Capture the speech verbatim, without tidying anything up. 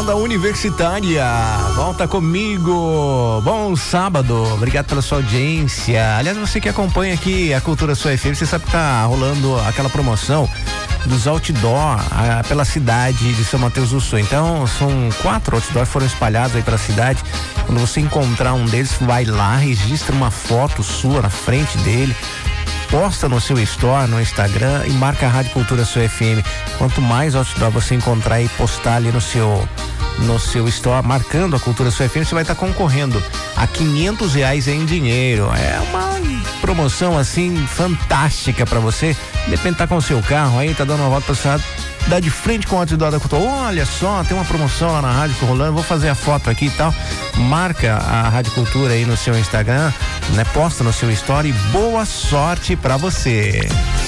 Banda Universitária, volta comigo. Bom sábado, obrigado pela sua audiência. Aliás, você que acompanha aqui a Cultura Sua F M, você sabe que tá rolando aquela promoção dos outdoor ah, pela cidade de São Mateus do Sul. Então, são quatro outdoors, foram espalhados aí pela cidade. Quando você encontrar um deles, vai lá, registra uma foto sua na frente dele, posta no seu store, no Instagram e marca a Rádio Cultura Sua F M. Quanto mais outdoor você encontrar e postar ali no seu no seu store, marcando a Cultura Sua F M, você vai estar tá concorrendo a quinhentos reais em dinheiro. É uma promoção assim fantástica para você. De repente tá com o seu carro aí, tá dando uma volta pra cidade, dá de frente com o outdoor da Cultura. Olha só, tem uma promoção lá na Rádio rolando, vou fazer a foto aqui e tal. Marca a Rádio Cultura aí no seu Instagram, né? Posta no seu story. Boa sorte pra você.